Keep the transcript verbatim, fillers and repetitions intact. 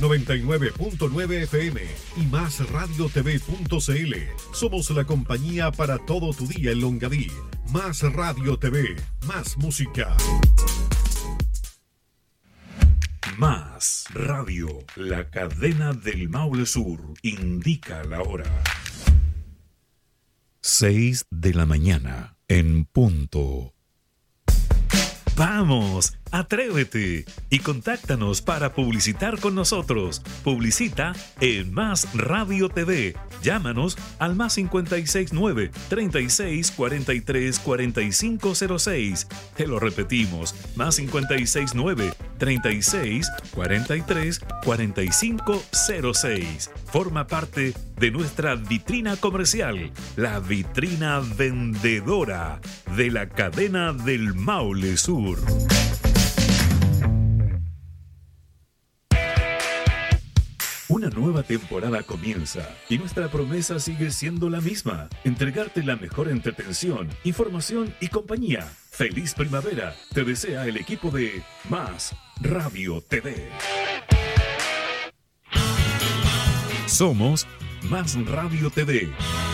noventa y nueve punto nueve F M y más radio t v punto c l. Somos la compañía para todo tu día en Longaví. Más Radio T V, más música. Más Radio, la cadena del Maule Sur, indica la hora. Seis de la mañana, en punto. ¡Vamos! ¡Atrévete! Y contáctanos para publicitar con nosotros. Publicita en Más Radio T V. Llámanos al más cincuenta y seis nueve, treinta y seis, cuarenta y tres, cuarenta y cinco cero seis. Te lo repetimos, más cincuenta y seis nueve, treinta y seis, cuarenta y tres, cuarenta y cinco cero seis. Forma parte de nuestra vitrina comercial, la vitrina vendedora de la cadena del Maule Sur. Una nueva temporada comienza y nuestra promesa sigue siendo la misma: entregarte la mejor entretención, información y compañía. ¡Feliz primavera! Te desea el equipo de Más Radio T V. Somos Más Radio T V.